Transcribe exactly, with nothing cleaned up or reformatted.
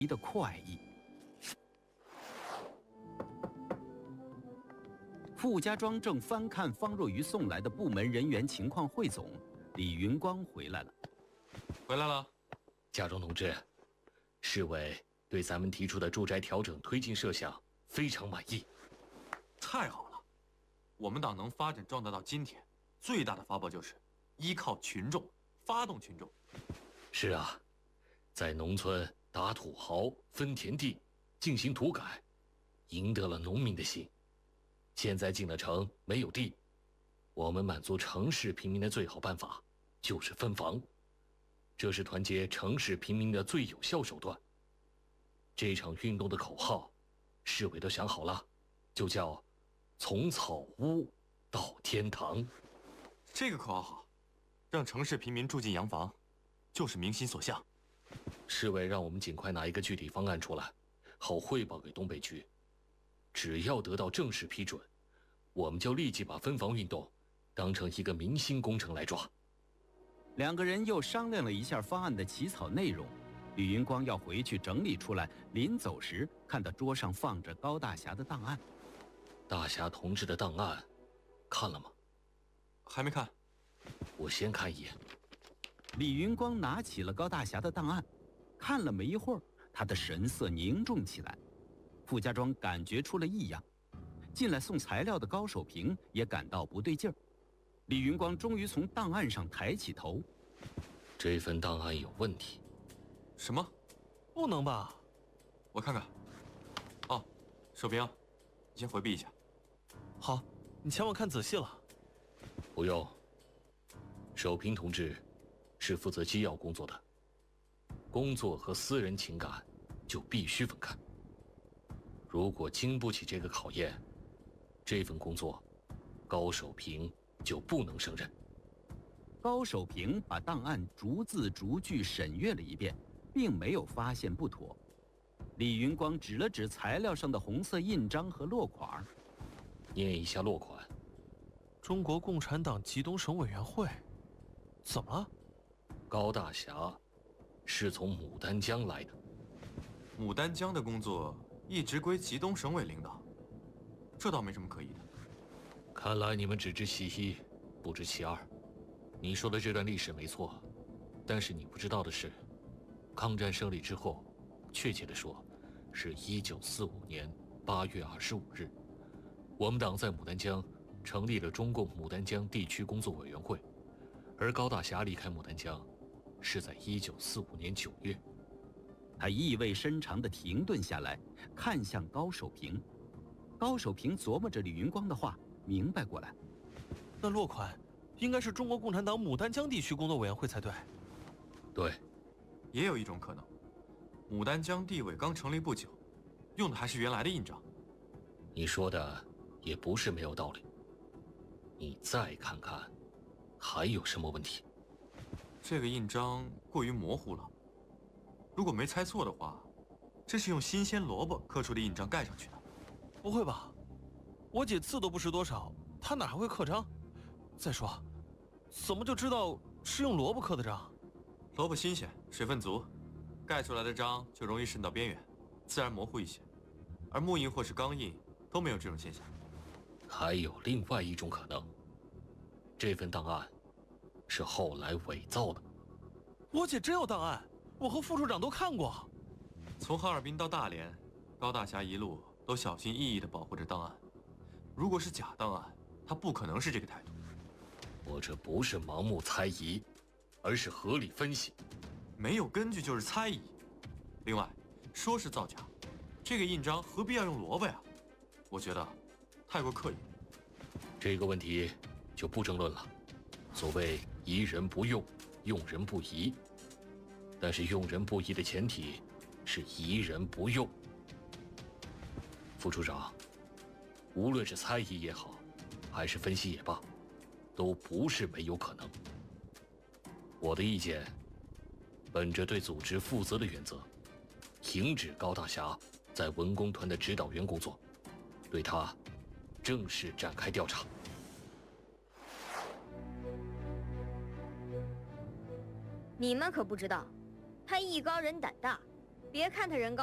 的快意。傅家庄正翻看方若愚送来的部门人员情况汇总，李云光回来了。 回来了， 家庄同志，市委对咱们提出的住宅调整推进设想非常满意。 太好了，我们党能发展壮大到今天，最大的发报就是依靠群众，发动群众。 是啊，在农村打土豪、分田地，进行土改，赢得了农民的心。现在进了城没有地，我们满足城市平民的最好办法就是分房，这是团结城市平民的最有效手段。这场运动的口号，市委都想好了，就叫从草屋到天堂。 这个口号好，让城市平民住进洋房，就是民心所向。 市委让我们尽快拿一个具体方案出来，好汇报给东北局。只要得到正式批准，我们就立即把分房运动当成一个民心工程来抓。 两个人又商量了一下方案的起草内容，李云光要回去整理出来，临走时看到桌上放着高大侠的档案。 大侠同志的档案看了吗？ 还没看。 我先看一眼。 李云光拿起了高大侠的档案，看了没一会儿，他的神色凝重起来。傅家庄感觉出了异样，进来送材料的高守平也感到不对劲儿。李云光终于从档案上抬起头。 这份档案有问题。 什么？ 不能吧？ 我看看。哦，守平，你先回避一下。 好，你前往看仔细了。 不用。守平同志是负责机要工作的，工作和私人情感就必须分开。如果经不起这个考验，这份工作高守平就不能胜任。 高守平把档案逐字逐句审阅了一遍，并没有发现不妥。李云光指了指材料上的红色印章和落款， 念一下落款。 中国共产党吉东省委员会。怎么了？ 高大侠是从牡丹江来的。 牡丹江的工作一直归吉东省委领导，这倒没什么可疑的。 看来你们只知其一，不知其二。你说的这段历史没错，但是你不知道的是，抗战胜利之后，确切的说，是一九四五年八月二十五日，我们党在牡丹江成立了中共牡丹江地区工作委员会，而高大侠离开牡丹江是在一九四五年九月。 他意味深长地停顿下来，看向高守平。高守平琢磨着李云光的话，明白过来。 那落款应该是中国共产党牡丹江地区工作委员会才对。 对。 也有一种可能，牡丹江地委刚成立不久，用的还是原来的印章。 你说的也不是没有道理。你再看看，还有什么问题？ 这个印章过于模糊了。如果没猜错的话，这是用新鲜萝卜刻出的印章盖上去的。 不会吧？我姐字都不识多少，她哪还会刻章？再说，怎么就知道是用萝卜刻的章？ 萝卜新鲜，水分足，盖出来的章就容易渗到边缘，自然模糊一些。而木印或是钢印都没有这种现象。 还有另外一种可能，这份档案是后来伪造的。 我姐真有档案，我和副处长都看过。 从哈尔滨到大连，高大侠一路都小心翼翼地保护着档案。如果是假档案，他不可能是这个态度。 我这不是盲目猜疑，而是合理分析。 没有根据就是猜疑。另外，说是造假，这个印章何必要用萝卜呀？我觉得太过刻意。 这个问题就不争论了。所谓疑人不用，用人不疑。但是用人不疑的前提是疑人不用。副处长，无论是猜疑也好，还是分析也罢，都不是没有可能。我的意见，本着对组织负责的原则，停止高大侠在文工团的指导员工作，对他正式展开调查。 你们可不知道，他艺高人胆大， 别看他人高